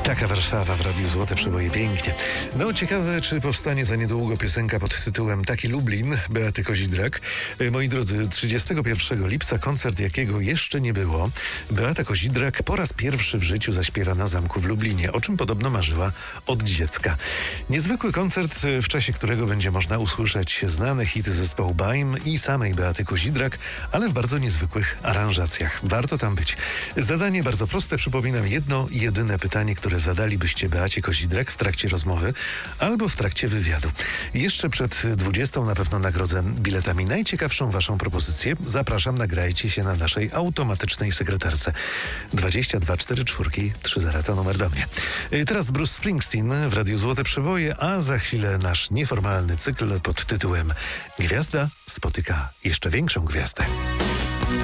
Taka Warszawa w Radiu Złote Przeboje, pięknie. No ciekawe, czy powstanie za niedługo piosenka pod tytułem Taki Lublin Beaty Kozidrak. Moi drodzy, 31 lipca koncert, jakiego jeszcze nie było. Beata Kozidrak po raz pierwszy w życiu zaśpiewa na zamku w Lublinie, o czym podobno marzyła od dziecka. Niezwykły koncert, w czasie którego będzie można usłyszeć znane hity zespołu Baim i samej Beaty Kozidrak, ale w bardzo niezwykłych aranżacjach. Warto tam być. Zadanie bardzo proste, przypominam, jedno jedyne pytanie, które zadalibyście Beacie Kozidrak w trakcie rozmowy albo w trakcie wywiadu. Jeszcze przed 20 na pewno nagrodzę biletami najciekawszą waszą propozycję. Zapraszam, nagrajcie się na naszej automatycznej sekretarce. 22 44 30 to numer do mnie. Teraz Bruce Springsteen w Radiu Złote Przeboje, a za chwilę nasz nieformalny cykl pod tytułem Gwiazda spotyka jeszcze większą gwiazdę.